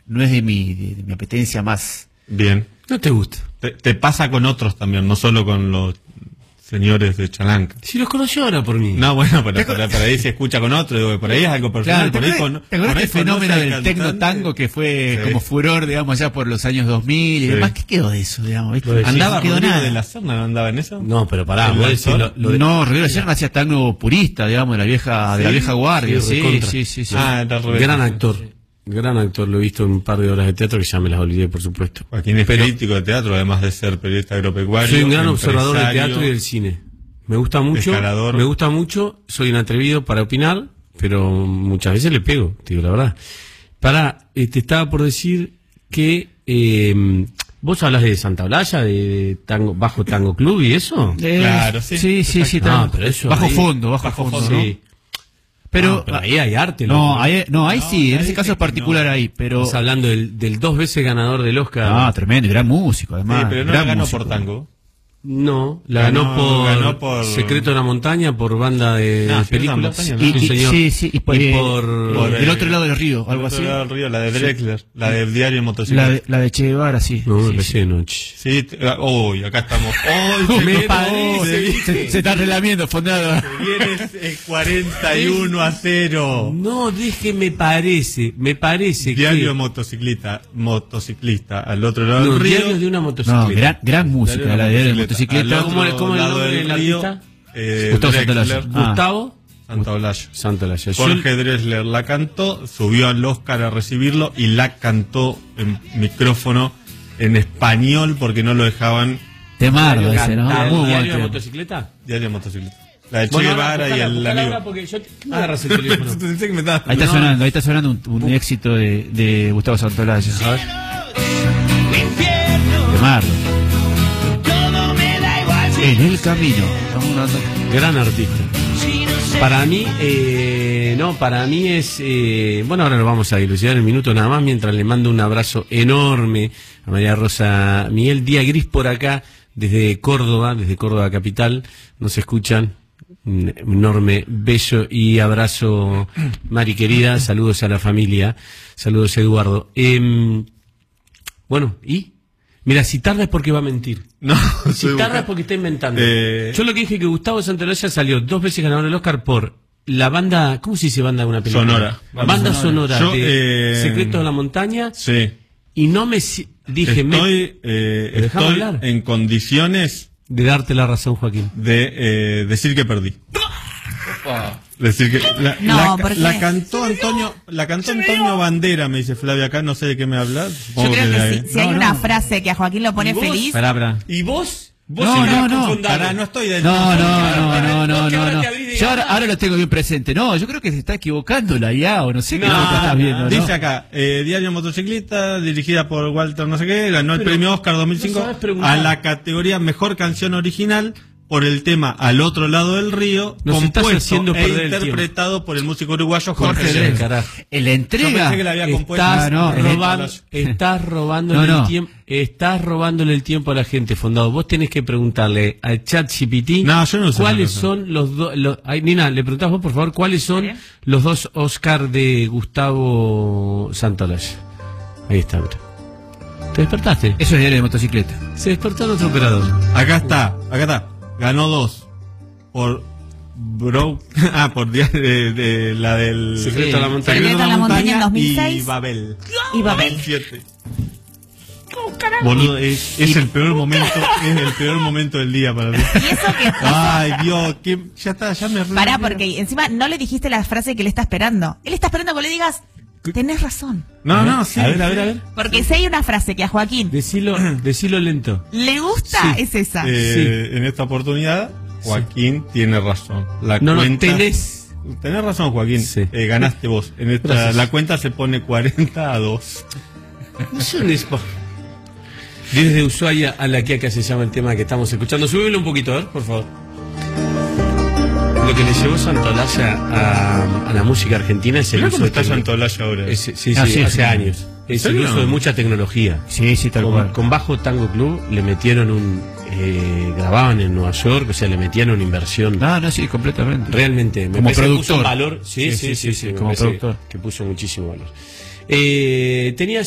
no es de mi apetencia más. Bien. No te gusta. Te pasa con otros también, no solo con los señores de Chalanca. Si los conoció ahora por mí. No, bueno, pero por ahí se escucha con otro, digo, por ahí es algo personal. Claro, ¿te acuerdas el fenómeno del tecno-tango que fue como furor, digamos, ya por los años 2000 y demás? ¿Qué quedó de eso, digamos? ¿Viste? ¿Andaba Rodrigo de la Serna, no andaba en eso? No, pero pará. No, Rodrigo de la Serna hacía tango purista, digamos, de la vieja guardia. Sí. Ah, gran actor. Gran actor, lo he visto en un par de obras de teatro que ya me las olvidé, por supuesto. Joaquín es crítico de teatro, además de ser periodista agropecuario. Soy un gran observador del teatro y del cine. Me gusta mucho, soy un atrevido para opinar, pero muchas veces le pego, te digo la verdad. Te estaba por decir que vos hablas de Santa Olalla, de tango, Bajo Tango Club y eso. Claro, sí. Sí, no, pero eso bajo ahí, fondo, sí. ¿no? Pero ahí hay arte. Ahí sí, en ese caso es particular ahí, pero... Estás hablando del 2 veces ganador del Oscar. Ah, tremendo, gran músico además. Sí, pero no la ganó por tango. No, la ganó por Secreto de la Montaña, por banda de películas. Sí, y por El otro lado del río, algo así. El otro lado del río, la de Drexler, la de Diario de Motocicleta. La de Che Guevara, sí. No, Sí, uy, acá estamos. Se está relamiendo, fondado. Vienes 41-0. No, dije me parece Diario de motociclista, al otro lado del río. Diario de una motocicleta. No, gran música, la de Diario de motocicleta. ¿Cómo el nombre del artista? Gustavo Santaolalla. Gustavo Santaolalla. Jorge Drexler la cantó, subió al Oscar a recibirlo y la cantó en micrófono en español porque no lo dejaban. Temardo ese, ¿no? ¿Diario de motocicleta? Diario de motocicleta. La de Che Guevara y el amigo. ¿Me agarras el teléfono? Ahí está sonando un éxito de Gustavo Santaolalla. A ver. Temardo. En el camino. Gran artista. Para mí, es... bueno, ahora lo vamos a dilucidar en un minuto nada más, mientras le mando un abrazo enorme a María Rosa Miguel. Día gris por acá, desde Córdoba capital. Nos escuchan. Un enorme beso y abrazo, Mari querida. Saludos a la familia. Saludos, Eduardo. Bueno, ¿y? Mira, si tarda es porque va a mentir. No, si tarda es porque está inventando. Yo lo que dije que Gustavo Santaolalla salió 2 veces ganador del Oscar por la banda, ¿cómo se dice banda de una película? Sonora. Banda sonora de Secretos de la Montaña. Sí. Y no me dije, estoy hablar en condiciones de darte la razón, Joaquín. De decir que perdí. Decir que la cantó Antonio Bandera, me dice Flavia acá, no sé de qué me hablas. Yo creo que si hay una frase que a Joaquín lo pone feliz. ¿Y vos? No estoy de No. Yo ahora lo tengo bien presente. No, yo creo que se está equivocando la IA o no sé qué estás viendo. Dice acá, Diario Motociclista, dirigida por Walter no sé qué, ganó el premio Oscar 2005 a la categoría Mejor Canción Original por el tema Al otro lado del río, compuesto e interpretado por el músico uruguayo Jorge Drexler. En la entrega estás robándole el tiempo a la gente, Fondado. Vos tenés que preguntarle al ChatGPT cuáles son los dos. Nina, le preguntás vos, por favor, cuáles son los 2 Oscar de Gustavo Santaolalla. Ahí está, mira. ¿Te despertaste? Eso es Diario de Motocicleta. Se despertó el otro operador. Acá está. Ganó 2 por por de la del Secreto de la Montaña. Secreto de la Montaña en 2006 y Babel. 7. Boludo, es el peor momento del día para mí. ¿Y eso qué? Ay, Dios, ya me Pará, porque encima no le dijiste la frase que le está esperando. Él está esperando que le digas, tenés razón. No, sí. A ver. Porque si hay una frase que a Joaquín decilo lento. le gusta, es esa. En esta oportunidad, Joaquín tiene razón. Tenés razón, Joaquín. Sí. Ganaste vos. La cuenta se pone 40-2. No son desde Ushuaia a La Quiaca se llama el tema que estamos escuchando. Súbelo un poquito, a ver, por favor. Lo que le llevó Santaolalla a la música argentina es el uso de Santaolalla ahora. Hace años. Es el uso de mucha tecnología. Sí, tal cual. Con Bajo Tango Club le metieron grababan en Nueva York, o sea, le metían una inversión. Sí, completamente. Realmente. Como productor. Puso valor. Sí, como productor. Que puso muchísimo valor. Tenía